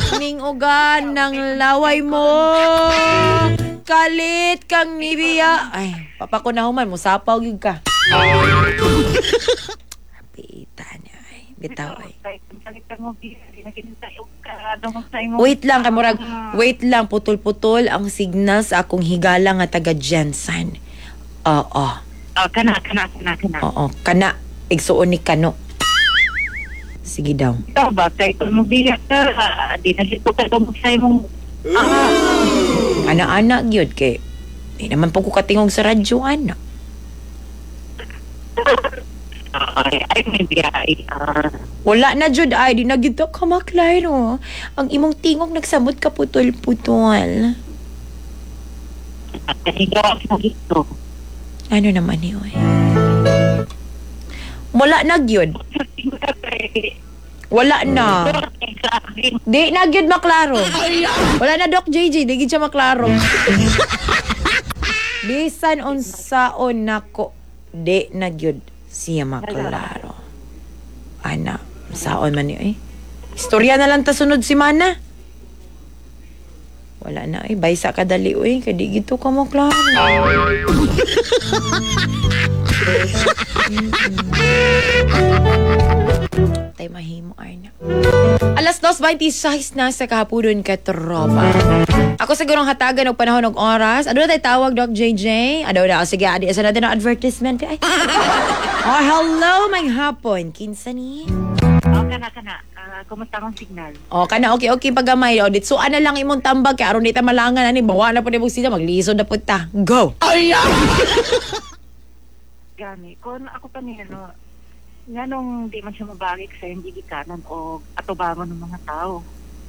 Ning ugan ng laway mo. Kalit kang nibiya. Ay, papakunahuman mo, sapaw yun ka. Pita niya, ay. Bitaw, ay. Wait lang, kamurag. Wait lang, putol-putol ang signal sa akong higala nga taga Jensen. Oo. Kana. Oo, kana. Igsuon ni Kano. Sige daw. Ikaw ba, kay kung mabiyak ka, di na dito ka sa'yo mong Anak-anak yun, kay di naman po ko katingog sa radyo, anak. ay may biyay. Wala na jud ay di na gito ka maklaro. Ang imong tingog nagsamot ka putol-putol. At kahigawa sa ito. Ano naman yun? Wala na gyud. Wala na. Di na gyud maklaro. Wala na Doc JJ, di gyud siya maklaro. Bisan unsaon nako, di na gyud siya maklaro. Ana, saon man niyo eh. Istorya na lang ta sunod si Mana. Wala na eh, baysa ka dali eh, kadi gito ka maklaro. Tay mahimo Arna. Alas 2:26 na sa kahaponon ka tropa. Ako sigurong hatagan og panahon og oras. Ano na tay tawag Doc JJ? Ano na sige adi sa natin ang advertisement ay. Oh, hello may hapon. Kinsa ni? Kana. Kumusta akong signal? Oh, kana okay pagamay. O ditso ana lang imong tambag kay aron di ta malangan ani bawa na pud imong sila maglisod na pud ta. Go. Gani, kung ako pa niya, no, nga nung di man siya mabalik sa hindi gikanan o atubangon ng mga tao.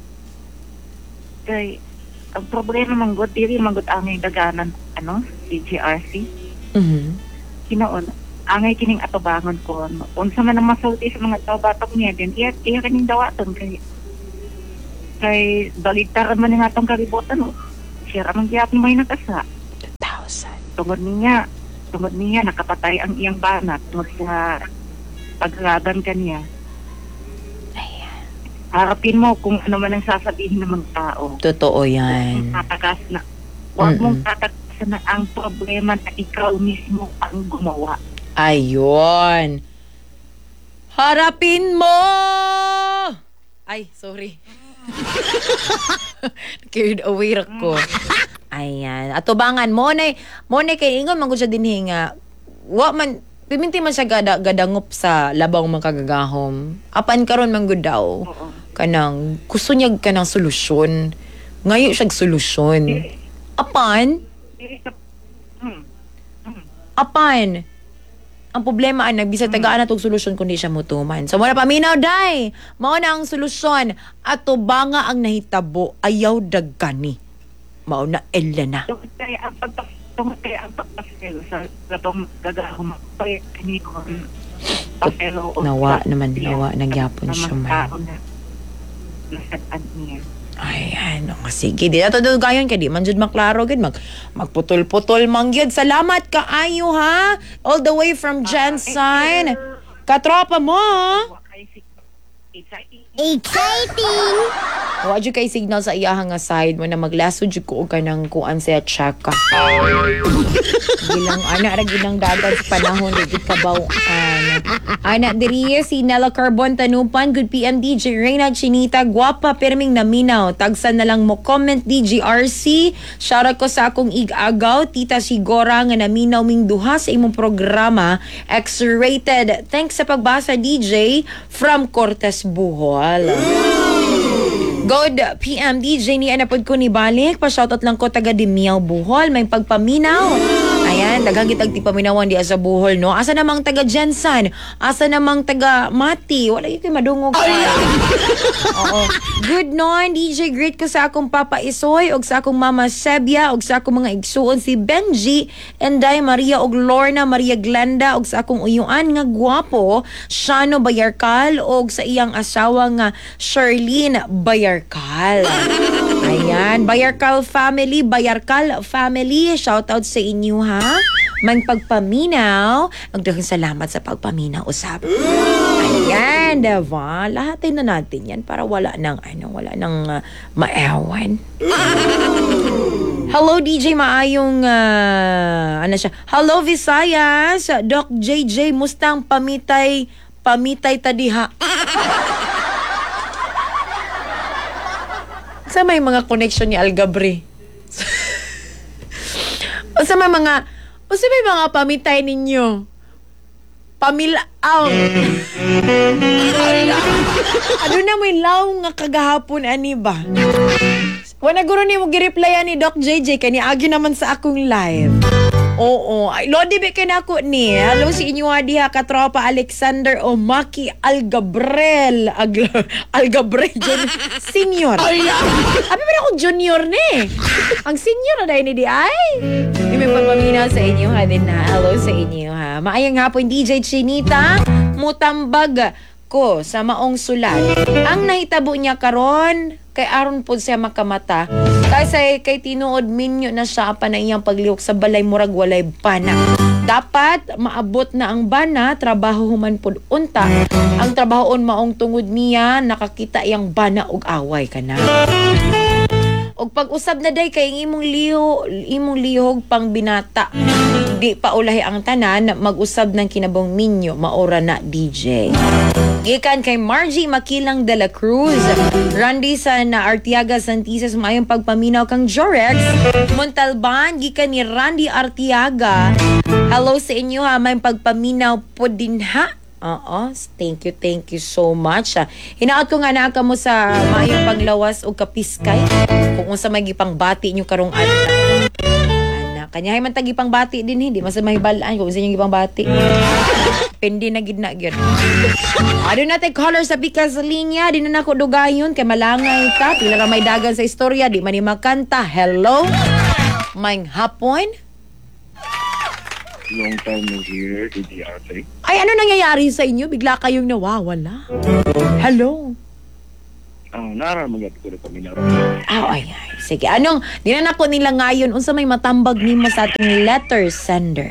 Kaya, ang problema manggod, diri manggod angay daganan, DGRC. Kinoon, angay kining atubangon ko, unsa man ang masulti sa mga tao batok niya, din iya kaning dawaton, kay baligtaran man nga itong kaributan, siya ramang giyapin may nakasa. 2,000. Tungod niya, nakapatay ang iyang banat tungod sa paglaban kaniya. Ayan. Harapin mo kung ano man ang sasabihin ng mga tao. Totoo yan. Huwag mong tatakas na ang problema na ikaw mismo ang gumawa. Ayun. Harapin mo! Ay, sorry. Carried away ko. Ayan. Atubangan mo na kay ingon man gud siya dinhi nga wa man piminti man siya gadangop sa labang mga kagagahom. Apan karon man gud daw. Kanang gusto niya kanang solusyon. Ngayo siya solusyon. Apan ang problema ay nagbisa tagaan na tong solusyon kundi siya mutuman. So muna paminaw day. Mao na ang solusyon. Atubanga ang nahitabo ayaw dagkani. Mao na Elena. Tungod kaya ang pagpaselo sa labang gagahong kanikon. Nawa nagyapon siya man. Nasaan niya. Ayan, sige. Di na to gayon ka, di man jud maklaro gid magputol-putol man gyud. Salamat kaayo ha. All the way from Jensen. Katropa mo. Exciting! Wa jud kay signal sa iya nga side mo na maglasod jud ko og kanang kuan sa tsaka. Gilang ana ra gilang dagan sa panahon di kabaw ana diri si Nella Carbon Tanupan, good PM DJ Reyna Chinita, gwapa perming naminaw. Tagsan na lang mo comment DGRC. Shoutout ko sa akong igagaw Tita Sigora nga naminaw ming duha sa imong programa. X-rated. Thanks sa pagbasa DJ from Cortes Bohol. Good PM DJ ni anapod ko ni balik. Pa-shoutout lang ko taga Dimiao Bohol. May pagpaminaw. Ayan, daghang gitag ti paminawan di sa Bohol, no? Asa namang taga Jensen? Asa namang taga Mati? Wala yung madungog. Oo. Good noon, DJ. Great ko sa akong Papa Isoy og sa akong Mama Sebia og sa akong mga igsuon si Benji, Enday Maria og Lorna Maria Glenda og sa akong uyuan nga gwapo, Shano Bayarkal og sa iyang asawa nga Charlene Bayarkal. Ayan, Bayarkal family, shoutout sa inyo ha. Mang pagpaminaw, ang daghang salamat sa pagpaminaw usab. Ayan. Yan, diba? Lahatin na natin yan para wala nang maewan. Hello, DJ, maayong, Hello, Visayas. Doc JJ, mustang pamitay tadiha. Sa may mga connection ni Algabre. O sa may mga pamitay ninyo. Pamilaaw. Ano na may law nga kagahapon ani ba? Wala guro ni mo gi-replyan ni Doc JJ kani agi naman sa akong live. Oo, ay lodi be kay nako ni. Hello si inyo diha katropa Alexander Omaki Algabrel Algabrel Senior. Abi ba ako junior ni? Ang senior na ni di ay. May pagpaminaw sa inyo ha din na. Hello sa inyo ha. Maayong hapon DJ Chinita. Mutambag ko sa maong sulat. Ang nahitabo niya karon kay aron po siya makamata. Kasi kay tinuod minyo na siya pa na iyang paglihok sa balay murag walay bana. Dapat maabot na ang bana, trabaho human pod unta. Ang trabahoon maong tungod niya nakakita iyang bana og away kana. Og pag-usab na day kay imong lihog pang binata. Di pa ulahi ang tanan, mag-usab ng kinabong minyo, maora na DJ. Gikan kay Margie Makilang de la Cruz, Randy sa na Artiaga Santisas, mayong pagpaminaw kang Jorex, Montalban, gikan ni Randy Artiaga. Hello sa inyo ha, mayong pagpaminaw po din ha. Oo, thank you so much. Hinaot ko nga na ka mo sa mayong panglawas o kapiskay. Kung unsa may gipang bati nyo karong ana. Kanyahay man tagi pang bati din hindi mas mahibalaan kung unsa nyo gipang bati. Pendi na gid na gyud. Ado natin caller sa pikas linya, di na nako dugayon kay malangay ka, pila ra may dagan sa istorya, di man ni makanta. Hello. Maing hapon. Long time no here, DDRT. Ay, ano nangyayari sa inyo? Bigla kayong nawawala. Hello? Nararamagad ko na kami na. Ay. Sige, di na nako nila ngayon, unsa may matambag nimo sa ating letter sender?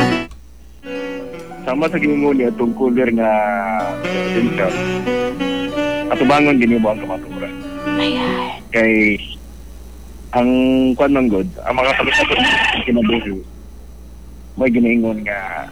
Sama sa giningon niya, tungkulir nga presidential. Atubangon ginibo ang kamaturan. Ayan. Kay, ang kwan man god, ang mga pagkakot kinabuhi, may ginaingon nga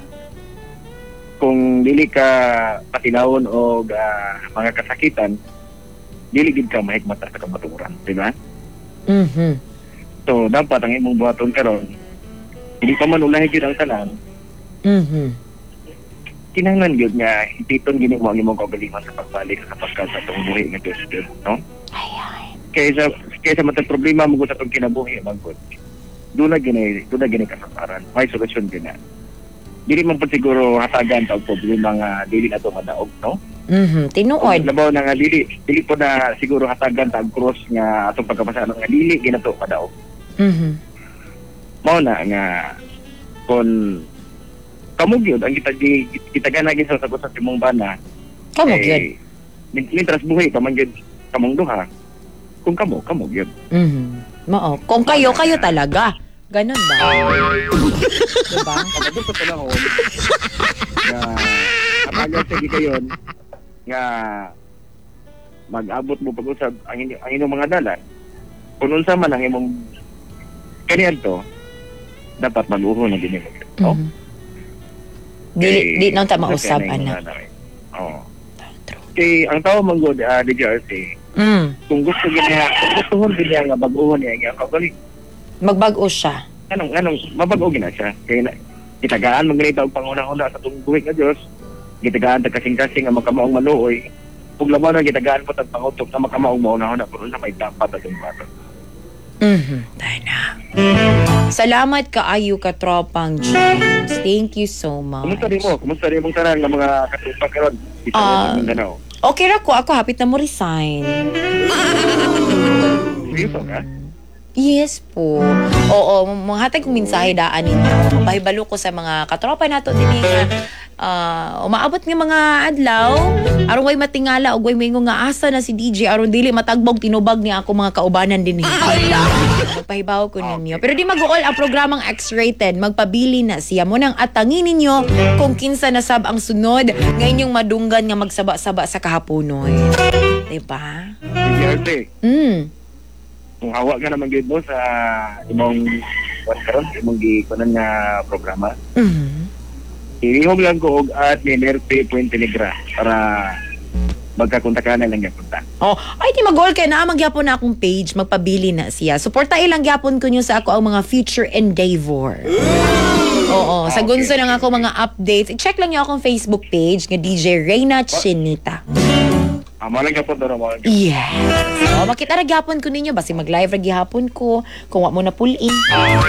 kung dili ka patilawon o mga kasakitan, dili gid ka mahigmata sa kamaturan, di ba? Mhm. So dapat ang imong buhaton karon, hindi pa man ulahi gyud ang tanan. Mhm. Kinahanglan gyud nga ititon gini mo ang imong kaugalingon sa pagbalik sa pagkat sa itong buhi nga Diyos, no? Ayan. Kaysa matag problema mo sa itong kinabuhi magod. Doon na gini kasaparan. May solusyon din na. Dili man po siguro hatagan sa problema nga dili na ito madaog, no? Mhm. Tinuod. Labaw na nga dili po na siguro hatagan sa cross nga atong pagkapasano nga dili ginato madaog. Mhm. Mao na nga kon kamugyod ang kita ganagin sa sagot sa timong bana. Kamugyod. Mintras buhay pa man gyud kamong duha. Kung kamo gyud. Mhm. Mao. Kung kayo talaga. Ganon ba? Diba? Kapag sa panahon na kapagal sa gigayon nga mag-abot mo pag-usab ang inyong mga dalan, kung unsa man ang imong kaniyadto, dapat mag-uho na din mo. No? Mhm. Di na ta mausab ana. Oo. Kay ang tao man god DJRC, kung gusto niya nga bag-uho niya nga kabalik. Magbag-o siya. Anong mabag-o gina siya. Kaya gitagaan mo ganito ang panguna-una sa itong buhay nga Diyos. Gitagaan tag kasing-kasing ang makamaong maluoy. Kung laman na gitagaan po tag pangutok na makamaong mauna-una pero na may dapat at yung bato. Tayo na. Salamat kaayo ka tropang James. Thank you so much. Kumusta rin mong tanan ng mga katupa karon dito sa Mindanao? Okay ra ko. Ako hapit na mo resign. Seryoso ka? Yes po. Oo, manghatag kong mensahe daan ninyo. Pahibalo ko sa mga katropa nato din nga umaabot nga mga adlaw aron way matingala og way mingo nga asa na si DJ aron dili matagbog tinubag niya ako mga kaubanan din magpahibaw ko ninyo. Pero di mag-all ang programang X-rated, magpabili na siya mo nang atangin ninyo kung kinsa na sab ang sunod nga inyong madunggan nga magsaba-saba sa kahaponoy. Diba? DJRC. Kung hawa ka naman gid mo sa imong karon imong gikunan nga programa. Ihog lang ko og at ni Nerpe Puente Negra para magkakontakan na lang yapunta. Ay di mag-all kay na magyapon na akong page, magpabili na siya. Suporta ilang gyapon ko nyo sa ako ang mga future endeavor. Oo, sa gunso ng ako mga updates. I-check lang niyo akong Facebook page nga DJ Reyna Chinita. Malang yapon daw mo. Yes. So, makita ra gyapon ko ninyo basi mag-live ra gyapon ko kung wa mo na pull in.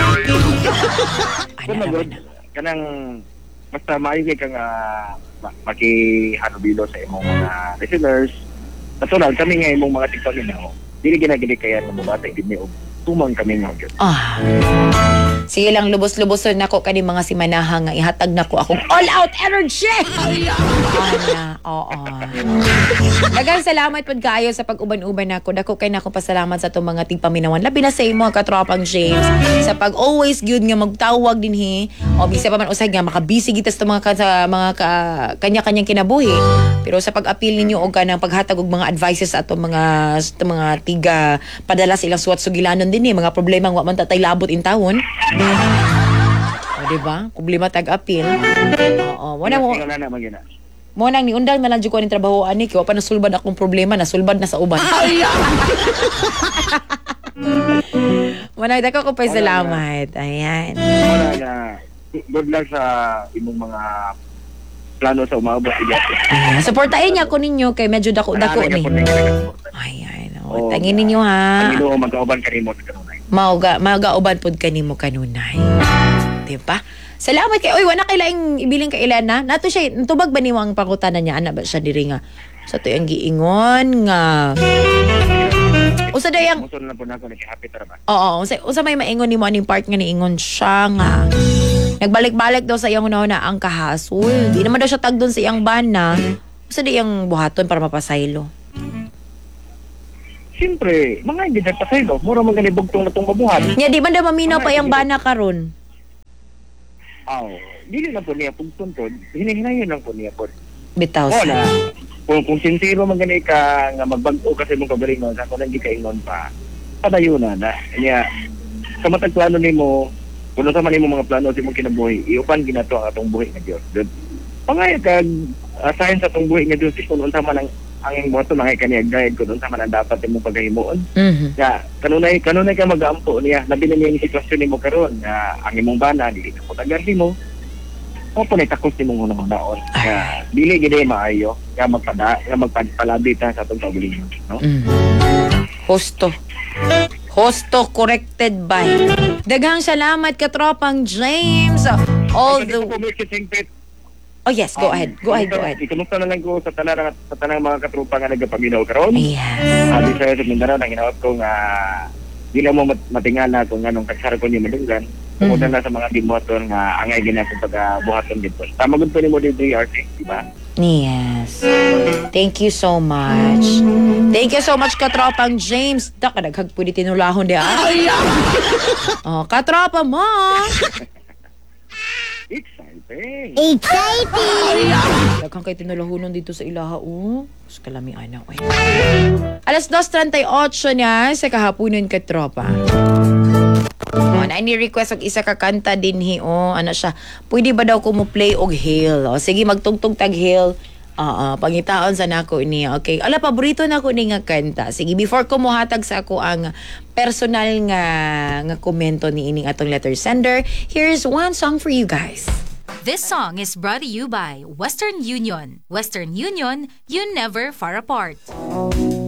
Ano naman? Kanang basta maayo kay kang makihanubilo sa imong mga listeners. Natural kami nga imong mga TikTok nino. Dili ginagili kaya ng mga bata gid ni og tumang kami nga gyud. Sige lang lubos-luboson nako kani mga simanaha nga ihatag nako akong all out energy. Oo. Daghang salamat pud kaayo sa pag-uban-uban nako. Dako kay nako pasalamat sa atong mga tigpaminawan. Labi na sa imo katropang James sa pag always good nga magtawag dinhi. O bisa pa man usay nga makabisi gitas sa kanya-kanyang kinabuhi. Pero sa pag-apil ninyo og kanang paghatag og mga advices sa atong mga tiga padala sa ilang suwat sugilanon din mga problema nga wa man tatay labot in tawon. Diba? Problema tag-apil. Oo. Mo nang niundang na lang jud ko ni trabaho ani kay wa pa nasulbad akong problema, nasulbad na sa uban. Wala dako ko pa salamat. Ayan. Wala nga. Good luck sa imong mga plano sa umabot siya. Supportahin niya ko ninyo kay medyo dako ni. Ayan. Tangin ninyo ha. Ang mag-auban kanimo sa kanunay. Magauban pod kanimo kanunay. Diba? Salamat kay oy wala kay laing ibilin kay ilan na. Nato siya tubag ba niyo ang pangutana niya ana ba siya diri nga. Sa to ang giingon nga. Usa dayang motor na po nako ni happy tara ba. Oo, usa may maingon nimo aning part nga niingon siya nga. Nagbalik-balik daw sa iyang una ang kahasol. Di naman daw siya tagdon sa iyang bana. Usa dayang buhaton para mapasaylo. Siyempre, mga hindi nagpasaylo. Mura mga ganibugtong na itong mabuhat. Nya, di ba na maminaw pa yung bana karon? Dili na po niya pagtuntod. Hinahinayon lang po niya po. Bitaw na. Kung sincero man gani ka nga magbago kasi mong kagalingon sa kung hindi ka ingon pa, padayo na. Kanya, sa matag plano ni mo, kung sa man mo mga plano sa mong kinabuhi, iupan ginato ang atong buhi nga Diyos. Pangaya kag asahin sa atong buhi nga Diyos, kung unsa man ang buhato mga kaniya guide kung unsa man ang dapat imong paghimuon. Ya, kanunay ka mag-aampo niya. Labi na niya yung sitwasyon nimo karon nga ang imong bana dili na po tagar nimo. O po na takos nimong unang-unaon. Ya, dili gid maayo nga magpalabi ta sa atong kaugalingon, no? Hosto corrected by. Daghang salamat katropang James. All the Oh yes, go ahead. Ikamusta na lang ko sa tanang mga katrupa nga nagapaminaw karon. Yes. Sabi sa Mindanao nang hinawat ko nga dili mo matingala kung anong kagsara ko niyo madunggan. Kung na sa mga dimoton nga angay ginasa pagbuhaton dito. Tama gud pa ni mo dito RC, di ba? Yes. Thank you so much. Thank you so much katropang James. Daghag pwede tinulahon di katropa mo. Exciting! Daghang kay tinulahunon dito sa ilaha Mas kalami ana oy. Alas 2:38 na sa kahaponon katropa. Na ni-request og isa ka kanta dinhi ana siya. Pwede ba daw ko mo play og Hail? Sige magtugtog tag Hail. Pangitaon sa nako ni. Okay. Ala paborito nako ni nga kanta. Sige before ko mohatag sa ako ang personal nga komento ni ining atong letter sender, here's one song for you guys. This song is brought to you by Western Union. Western Union, you never far apart.